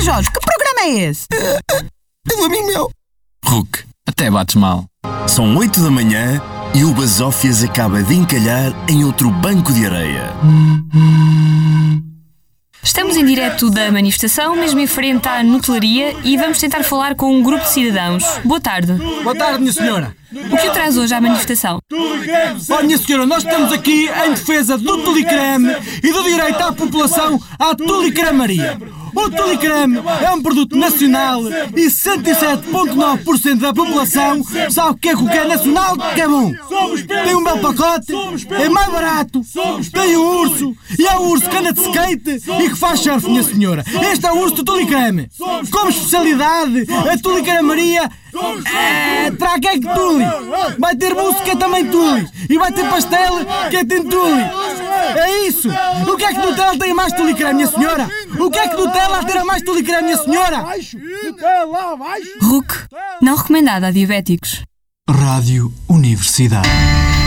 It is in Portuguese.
Jorge, que programa é esse? É do amigo meu. Hulk, até bates mal. São 8 da manhã e o Basófias acaba de encalhar em outro banco de areia. Estamos em direto da manifestação, mesmo em frente à Nutelaria, e vamos tentar falar com um grupo de cidadãos. Boa tarde. Boa tarde, minha senhora. O que o traz hoje à manifestação? Olha, minha senhora, nós estamos aqui em defesa do Tulicreme e do direito à população à tulicremaria. O Tulicreme é um produto nacional e 107,9% da população sabe o que é nacional, que é bom. Tem um belo pacote, é mais barato, tem o urso, e é o urso que anda de skate e que faz surf, minha senhora. Este é o urso do Tulicreme. Como especialidade, a tulicremaria traga que tule. Vai ter mousse que é também tule. E vai ter pastel que é tem tule. É isso. O que é que Nutella tem a mais tulicreme, minha senhora? O que é que Nutella tem a mais tulicreme, minha senhora? Hulk, não recomendado a diabéticos. Rádio Universidade.